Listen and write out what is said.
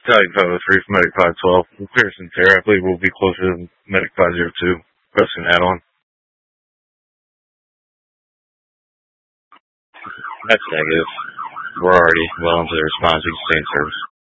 Battalion 503 for Medic 512. Pearson Terra, I believe we'll be closer to Medic 502. Pressing add-on. That's negative. We're already well into the response. You can stay in service.